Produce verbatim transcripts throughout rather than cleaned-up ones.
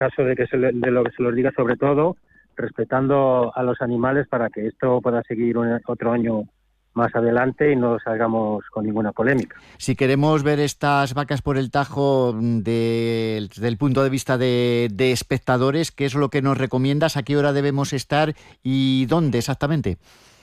caso de que se, le, de lo que se los diga, sobre todo respetando a los animales para que esto pueda seguir un, otro año más adelante y no salgamos con ninguna polémica. Si queremos ver estas vacas por el Tajo de, desde el punto de vista de, de espectadores, ¿qué es lo que nos recomiendas? ¿A qué hora debemos estar y dónde exactamente?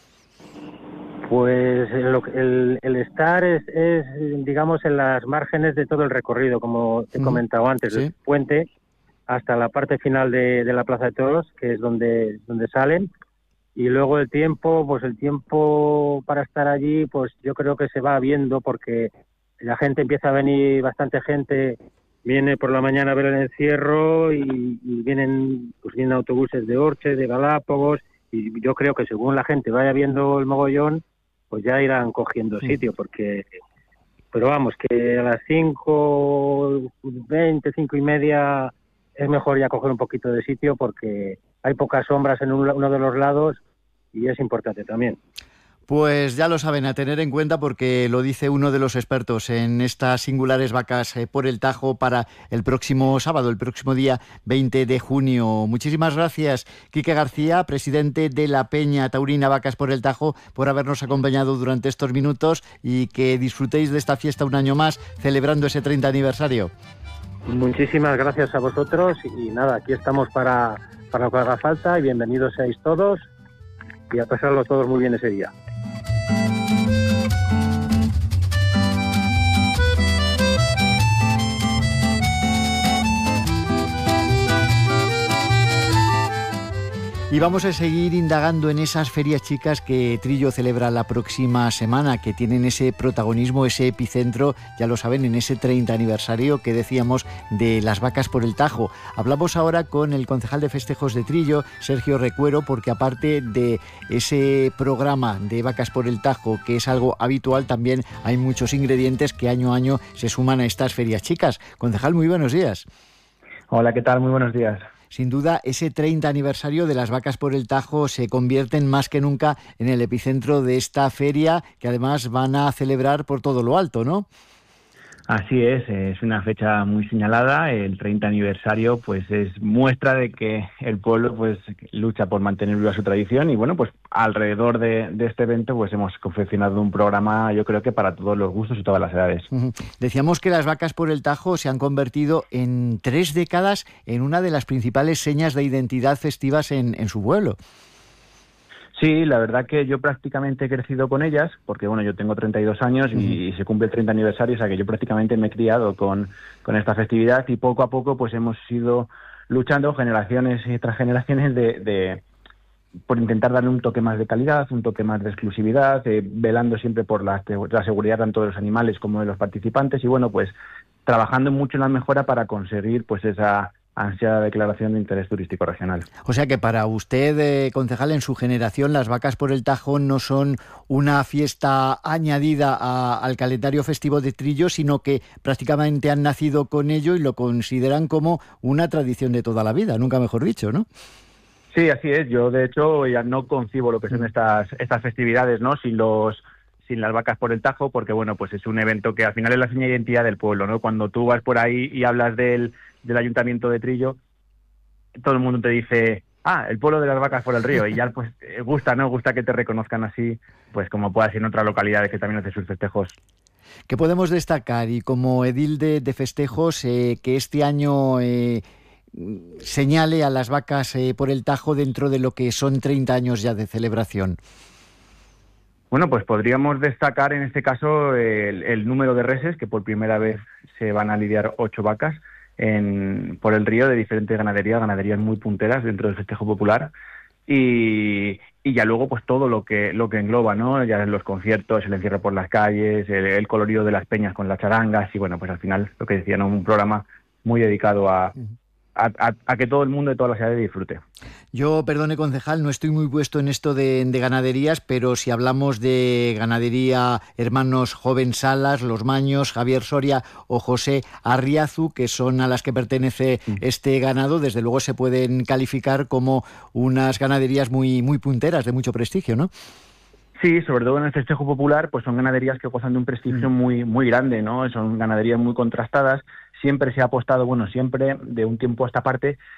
Pues el, el, el estar es, es, digamos, en las márgenes de todo el recorrido, como te he comentado antes, sí. del puente hasta la parte final de, de la Plaza de Toros, que es donde, donde salen. Y luego el tiempo, pues el tiempo para estar allí, pues yo creo que se va viendo porque la gente empieza a venir, bastante gente viene por la mañana a ver el encierro y, y vienen, pues vienen autobuses de Orche, de Galápagos, y yo creo que según la gente vaya viendo el mogollón, pues ya irán cogiendo sitio, porque, pero vamos, que a las cinco veinte, cinco y media es mejor ya coger un poquito de sitio porque hay pocas sombras en uno de los lados y es importante también. Pues ya lo saben, a tener en cuenta porque lo dice uno de los expertos en estas singulares vacas eh, por el Tajo para el próximo sábado, el próximo día veinte de junio. Muchísimas gracias, Quique García, presidente de la Peña Taurina Vacas por el Tajo, por habernos acompañado durante estos minutos y que disfrutéis de esta fiesta un año más, celebrando ese treinta aniversario. Muchísimas gracias a vosotros y nada, aquí estamos para, para lo que haga falta y bienvenidos seáis todos y a pasarlo todos muy bien ese día. Y vamos a seguir indagando en esas ferias chicas que Trillo celebra la próxima semana, que tienen ese protagonismo, ese epicentro, ya lo saben, en ese treinta aniversario que decíamos de las vacas por el Tajo. Hablamos ahora con el concejal de festejos de Trillo, Sergio Recuero, porque aparte de ese programa de vacas por el Tajo, que es algo habitual, también hay muchos ingredientes que año a año se suman a estas ferias chicas. Concejal, muy buenos días. Hola, ¿qué tal? Muy buenos días. Sin duda, ese treinta aniversario de las vacas por el Tajo se convierten más que nunca en el epicentro de esta feria, que además van a celebrar por todo lo alto, ¿no? Así es, es una fecha muy señalada. El treinta aniversario pues es muestra de que el pueblo pues lucha por mantener viva su tradición y bueno, pues alrededor de, de este evento pues hemos confeccionado un programa, yo creo que para todos los gustos y todas las edades. Uh-huh. Decíamos que las vacas por el Tajo se han convertido en tres décadas en una de las principales señas de identidad festivas en, en su pueblo. Sí, la verdad que yo prácticamente he crecido con ellas, porque bueno, yo tengo treinta y dos años y, y se cumple el treinta aniversario, o sea que yo prácticamente me he criado con, con esta festividad y poco a poco pues hemos ido luchando generaciones y tras generaciones de, de por intentar darle un toque más de calidad, un toque más de exclusividad, eh, velando siempre por la, la seguridad tanto de los animales como de los participantes y bueno, pues trabajando mucho en la mejora para conseguir pues esa ansiada declaración de interés turístico regional. O sea que para usted, eh, concejal, en su generación, las vacas por el Tajo no son una fiesta añadida a, al calendario festivo de Trillo, sino que prácticamente han nacido con ello y lo consideran como una tradición de toda la vida, nunca mejor dicho, ¿no? Sí, así es. Yo, de hecho, ya no concibo lo que son estas, estas festividades, ¿no? Sin los sin las vacas por el Tajo, porque, bueno, pues es un evento que al final es la seña de identidad del pueblo, ¿no? Cuando tú vas por ahí y hablas del del Ayuntamiento de Trillo, todo el mundo te dice, ah, el pueblo de las vacas por el río, y ya pues gusta, ¿no? Gusta que te reconozcan así, pues como pueda ser en otras localidades que también hacen sus festejos. ¿Qué podemos destacar? Y como edil de, de festejos, eh, que este año eh, señale a las vacas eh, por el Tajo dentro de lo que son treinta años ya de celebración. Bueno, pues podríamos destacar en este caso el, el número de reses, que por primera vez se van a lidiar ocho vacas en, por el río de diferentes ganaderías, ganaderías muy punteras dentro del festejo popular. Y, y ya luego pues todo lo que lo que engloba, ¿no? Ya los conciertos, el encierro por las calles, el, el colorido de las peñas con las charangas y bueno, pues al final lo que decía, ¿no? Un programa muy dedicado a, a, a, a que todo el mundo de todas las edades disfrute. Yo, perdone concejal, no estoy muy puesto en esto de, de ganaderías, pero si hablamos de ganadería Hermanos Joven Salas, Los Maños, Javier Soria o José Arriazu, que son a las que pertenece este ganado, desde luego se pueden calificar como unas ganaderías muy, muy punteras, de mucho prestigio, ¿no? Sí, sobre todo en el festejo popular, pues son ganaderías que gozan de un prestigio muy muy grande, ¿no? Son ganaderías muy contrastadas, siempre se ha apostado, bueno, siempre de un tiempo a esta parte